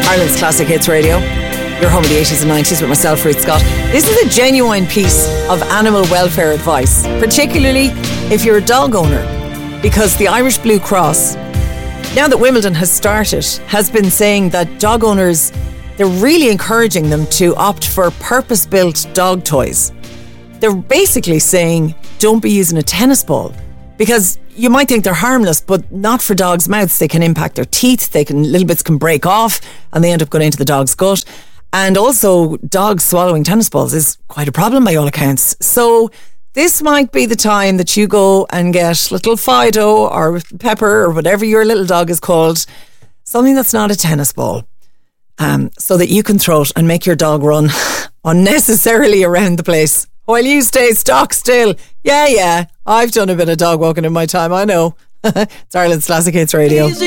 Ireland's Classic Hits Radio. Your home of the 80s and 90s with myself, Ruth Scott. This is a genuine piece of animal welfare advice, particularly if you're a dog owner, because the Irish Blue Cross, now that Wimbledon has started, has been saying that dog owners, they're really encouraging them to opt for purpose-built dog toys. They're basically saying, don't be using a tennis ball, because you might think they're harmless, but not for dogs' mouths. They can impact their teeth, little bits can break off, and they end up going into the dog's gut. And also, dogs swallowing tennis balls is quite a problem by all accounts. So this might be the time that you go and get little Fido or Pepper or whatever your little dog is called, something that's not a tennis ball, so that you can throw it and make your dog run unnecessarily around the place while you stay stock still. Yeah, I've done a bit of dog walking in my time, I know. It's Ireland's Classic Hits Radio.